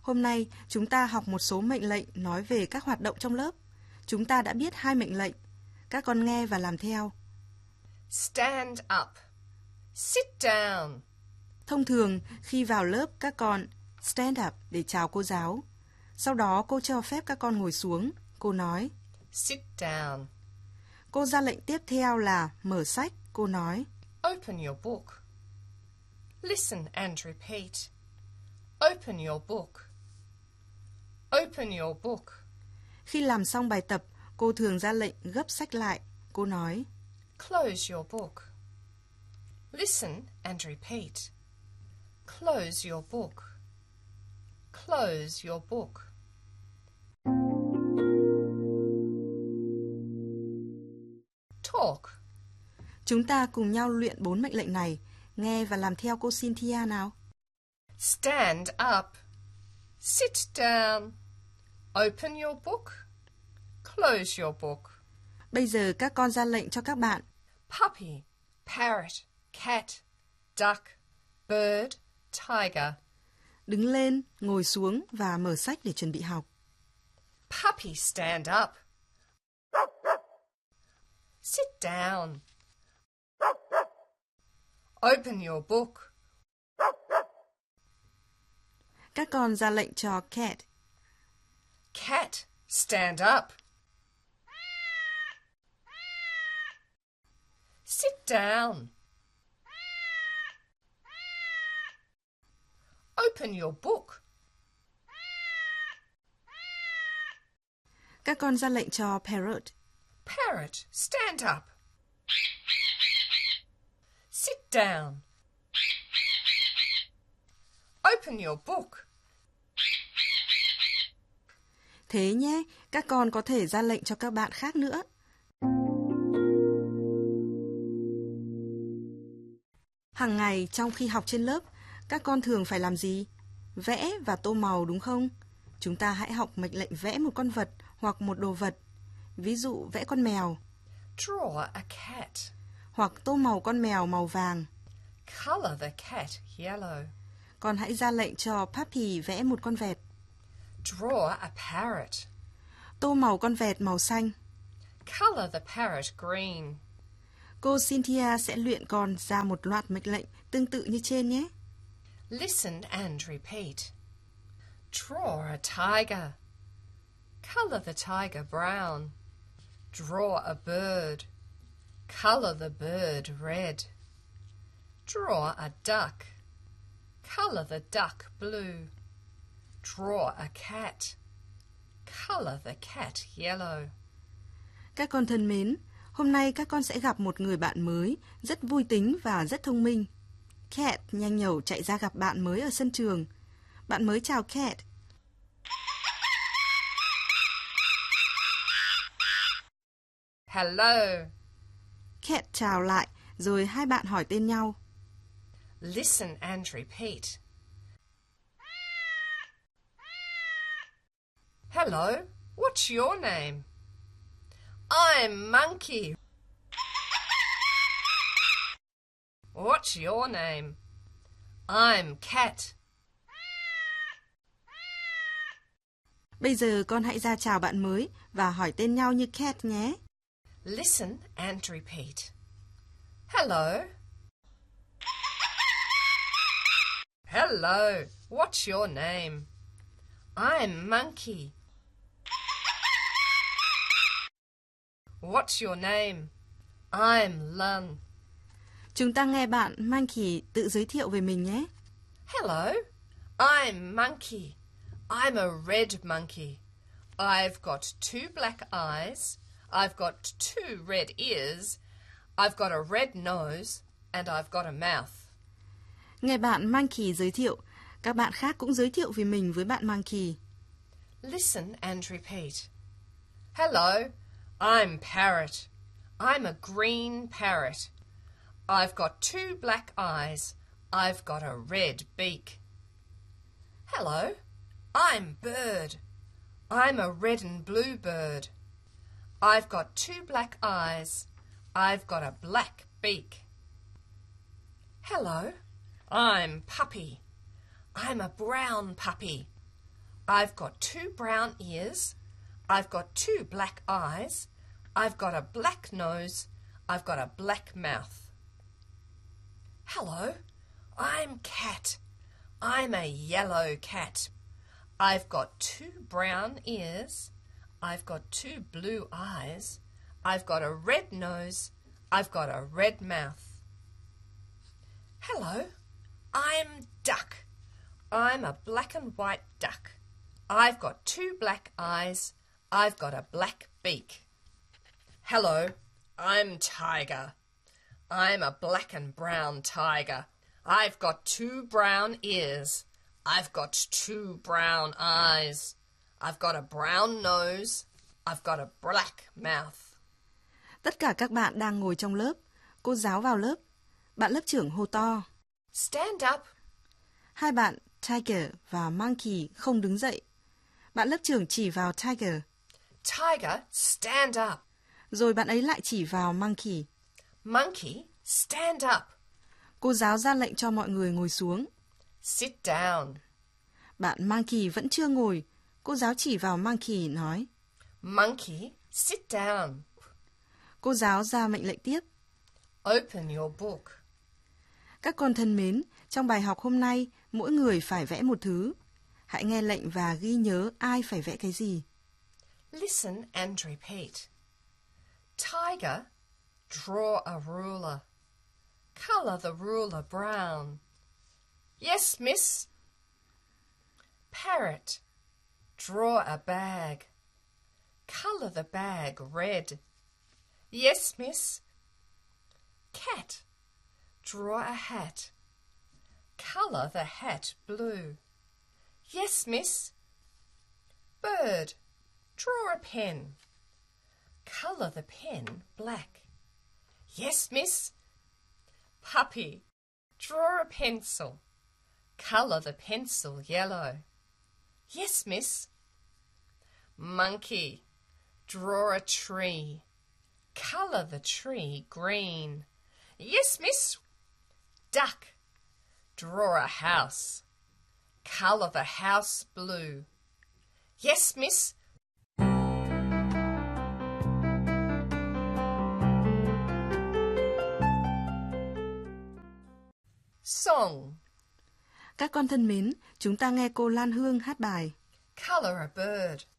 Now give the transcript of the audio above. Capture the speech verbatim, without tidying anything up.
Hôm nay chúng ta học một số mệnh lệnh nói về các hoạt động trong lớp. Chúng ta đã biết hai mệnh lệnh. Các con nghe và làm theo. Stand up. Sit down. Thông thường, khi vào lớp các con stand up để chào cô giáo. Sau đó cô cho phép các con ngồi xuống. Cô nói Sit down. Cô ra lệnh tiếp theo là mở sách. Cô nói Open your book. Listen and repeat. Open your book. Open your book. Khi làm xong bài tập, cô thường ra lệnh gấp sách lại. Cô nói Close your book. Listen and repeat. Close your book. Close your book. Talk. Chúng ta cùng nhau luyện bốn mệnh lệnh này. Nghe và làm theo cô Cynthia nào. Stand up. Sit down. Open your book. Close your book. Bây giờ các con ra lệnh cho các bạn. Puppy, parrot, cat, duck, bird, tiger. Đứng lên, ngồi xuống và mở sách để chuẩn bị học. Puppy, stand up. Sit down. Open your book. Các con ra lệnh cho cat. Cat, stand up. Sit down. Open your book. Các con ra lệnh cho parrot. Parrot, stand up. Sit down. Open your book. Thế nhé, các con có thể ra lệnh cho các bạn khác nữa. Hàng ngày trong khi học trên lớp, các con thường phải làm gì? Vẽ và tô màu đúng không? Chúng ta hãy học mệnh lệnh vẽ một con vật hoặc một đồ vật. Ví dụ vẽ con mèo. Draw a cat. Hoặc tô màu con mèo màu vàng. Color the cat yellow. Còn hãy ra lệnh cho Puppy vẽ một con vẹt. Draw a parrot. Tô màu con vẹt màu xanh. Color the parrot green. Cô Cynthia sẽ luyện con ra một loạt mệnh lệnh tương tự như trên nhé. Listen and repeat. Draw a tiger. Color the tiger brown. Draw a bird. Color the bird red. Draw a duck. Color the duck blue. Draw a cat. Color the cat yellow. Các con thân mến, hôm nay các con sẽ gặp một người bạn mới, rất vui tính và rất thông minh. Cat nhanh nhẩu chạy ra gặp bạn mới ở sân trường. Bạn mới chào Cat. Hello. Cat chào lại, rồi hai bạn hỏi tên nhau. Listen and repeat. Hello, what's your name? I'm Monkey. What's your name? I'm Cat. Bây giờ con hãy ra chào bạn mới và hỏi tên nhau như Cat nhé. Listen and repeat. Hello. Hello, what's your name? I'm Monkey. What's your name? I'm Lung. Chúng ta nghe bạn Monkey tự giới thiệu về mình nhé. Hello, I'm Monkey. I'm a red monkey. I've got two black eyes. I've got two red ears. I've got a red nose. And I've got a mouth. Nghe bạn Monkey giới thiệu, các bạn khác cũng giới thiệu về mình với bạn Monkey. Listen and repeat. Hello, I'm Parrot. I'm a green parrot. I've got two black eyes. I've got a red beak. Hello, I'm Bird. I'm a red and blue bird. I've got two black eyes. I've got a black beak. Hello, I'm Puppy. I'm a brown puppy. I've got two brown ears. I've got two black eyes. I've got a black nose. I've got a black mouth. Hello, I'm Cat. I'm a yellow cat. I've got two brown ears. I've got two blue eyes. I've got a red nose. I've got a red mouth. Hello, I'm Duck. I'm a black and white duck. I've got two black eyes. I've got a black beak. Hello, I'm Tiger. I'm a black and brown tiger. I've got two brown ears. I've got two brown eyes. I've got a brown nose. I've got a black mouth. Tất cả các bạn đang ngồi trong lớp. Cô giáo vào lớp. Bạn lớp trưởng hô to. Stand up. Hai bạn Tiger và Monkey không đứng dậy. Bạn lớp trưởng chỉ vào Tiger. Tiger, stand up. Rồi bạn ấy lại chỉ vào Monkey. Monkey, stand up. Cô giáo ra lệnh cho mọi người ngồi xuống. Sit down. Bạn Monkey vẫn chưa ngồi. Cô giáo chỉ vào Monkey nói. Monkey, sit down. Cô giáo ra mệnh lệnh tiếp. Open your book. Các con thân mến, trong bài học hôm nay, mỗi người phải vẽ một thứ. Hãy nghe lệnh và ghi nhớ ai phải vẽ cái gì. Listen and repeat. Tiger, draw a ruler. Colour the ruler brown. Yes, miss. Parrot, draw a bag. Colour the bag red. Yes, miss. Cat, draw a hat. Colour the hat blue. Yes, miss. Bird, draw a pen. Colour the pen black. Yes, miss. Puppy, draw a pencil. Colour the pencil yellow. Yes, miss. Monkey, draw a tree. Colour the tree green. Yes, miss. Duck, draw a house. Colour the house blue. Yes, miss. Song. Các con thân mến, chúng ta nghe cô Lan Hương hát bài Colour a bird.